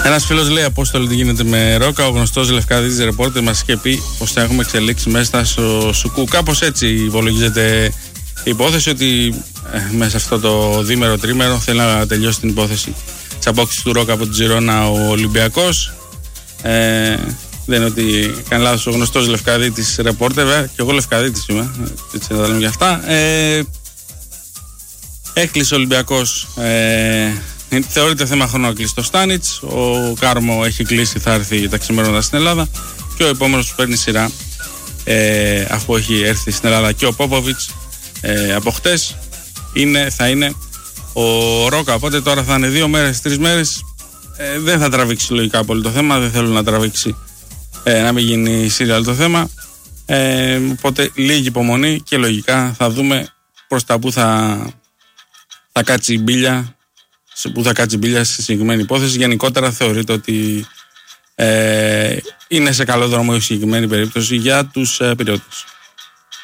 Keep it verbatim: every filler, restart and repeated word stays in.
Ένας φίλος λέει: Απόστολη, τι γίνεται με Ρόκα? Ο γνωστός Λευκαδίτης ρεπόρτερ μας είχε πει πως θα έχουμε εξελίξει μέσα στο Σουκού. Κάπως έτσι υπολογίζεται η υπόθεση, ότι ε, μέσα αυτό το δίμερο τρίμερο θέλει να τελειώσει την υπόθεση της απόκτησης του Ρόκα από την Τζιρόνα ο Ολυμπιακός. Ε, δεν είναι ότι κάνει λάθος ο γνωστός Λευκαδίτης ρεπόρτερ, βέβαια, και εγώ Λευκαδίτης είμαι. Έτσι θα τα λέμε για αυτά. Ε, έκλεισε ο Ολυμπιακός. Ε, Θεωρείται θέμα χρόνου να κλείσει το Στάνιτς. Ο Κάρμο έχει κλείσει, θα έρθει τα ξημερώματα στην Ελλάδα. Και ο επόμενος που παίρνει σειρά, ε, αφού έχει έρθει στην Ελλάδα και ο Πόποβιτς ε, από χτες, είναι, θα είναι ο Ρόκα. Οπότε τώρα θα είναι δύο μέρες, τρεις μέρες. Ε, δεν θα τραβήξει λογικά πολύ το θέμα. Δεν θέλω να τραβήξει, ε, να μην γίνει σύριαλ το θέμα. Ε, οπότε λίγη υπομονή και λογικά θα δούμε προς τα που θα, θα κάτσει η μπίλια. Που θα κάτσει μπίλια στη συγκεκριμένη υπόθεση. Γενικότερα θεωρείται ότι ε, είναι σε καλό δρόμο η συγκεκριμένη περίπτωση για τους ε, πειριώτες.